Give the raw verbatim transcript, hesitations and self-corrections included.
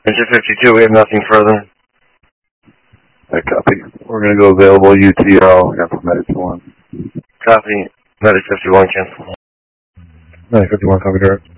Engine fifty-two, we have nothing further. I copy. We're going to go available U T L. I got for Medic one. Copy. Medic fifty-one, cancel. Medic fifty-one, copy direct.